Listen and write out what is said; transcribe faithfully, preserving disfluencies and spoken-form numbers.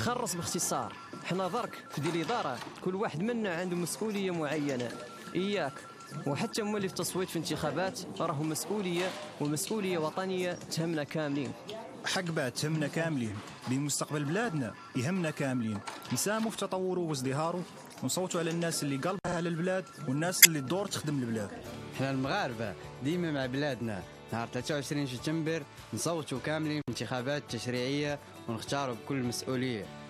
خرص باختصار، حنا درك في دي الإدارة كل واحد منا عنده مسؤولية معينة، إياك وحتى مولي في التصويت في انتخابات راه مسؤولية ومسؤولية وطنية تهمنا كاملين. حق بعد تهمنا كاملين، بمستقبل بلادنا يهمنا كاملين، نساهموا في تطوره وازدهاره ونصوتوا على الناس اللي قلبها على البلاد والناس اللي الدور تخدم البلاد. احنا المغاربة ديما مع بلادنا. نهار ثلاثة وعشرين سبتمبر نصوتوا كاملين في انتخابات تشريعية ونختاروا بكل مسؤولية.